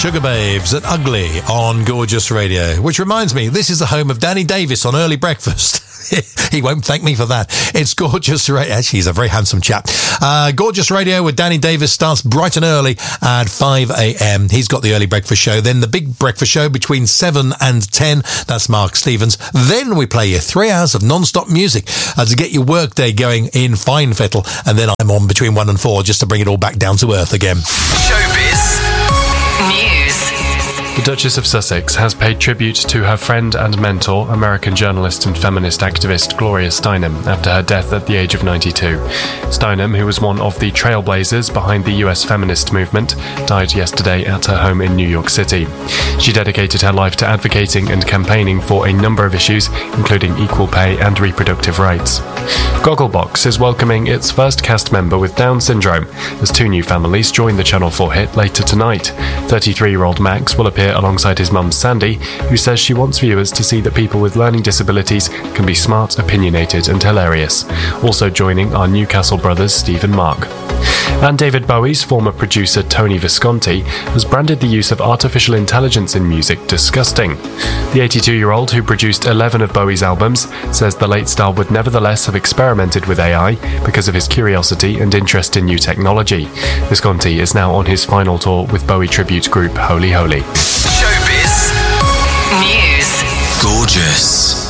Sugababes and Ugly on Gorgeous Radio, which reminds me, this is the home of Danny Davis on Early Breakfast. He won't thank me for that. It's Gorgeous Radio. Actually, he's a very handsome chap. Gorgeous Radio with Danny Davis starts bright and early at 5 a.m. He's got the Early Breakfast Show. Then the Big Breakfast Show between 7 and 10. That's Mark Stevens. Then we play you 3 hours of non-stop music to get your workday going in fine fettle. And then I'm on between 1 and 4 just to bring it all back down to earth again. Showbiz News. The Duchess of Sussex has paid tribute to her friend and mentor, American journalist and feminist activist Gloria Steinem, after her death at the age of 92. Steinem, who was one of the trailblazers behind the US feminist movement, died yesterday at her home in New York City. She dedicated her life to advocating and campaigning for a number of issues, including equal pay and reproductive rights. Gogglebox is welcoming its first cast member with Down syndrome, as 2 new families join the Channel 4 hit later tonight. 33-year-old Max will appear alongside his mum Sandy, who says she wants viewers to see that people with learning disabilities can be smart, opinionated and hilarious. Also joining are Newcastle brothers Steve and Mark. And David Bowie's former producer Tony Visconti has branded the use of artificial intelligence in music disgusting. The 82-year-old, who produced 11 of Bowie's albums, says the late star would nevertheless have experimented with AI because of his curiosity and interest in new technology. Visconti is now on his final tour with Bowie tribute group Holy Holy. Showbiz News. Gorgeous.